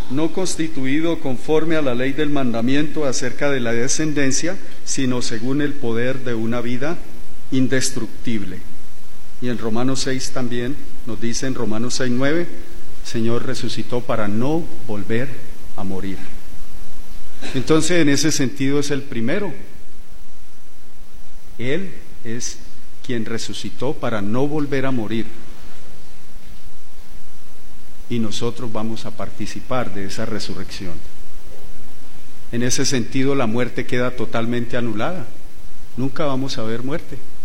no constituido conforme a la ley del mandamiento acerca de la descendencia, sino según el poder de una vida indestructible. Y en Romanos 6 también nos dice, en Romanos 6:9, el Señor resucitó para no volver a morir. Entonces, en ese sentido es el primero. Él es quien resucitó para no volver a morir. Y nosotros vamos a participar de esa resurrección. En ese sentido, la muerte queda totalmente anulada. Nunca vamos a ver muerte.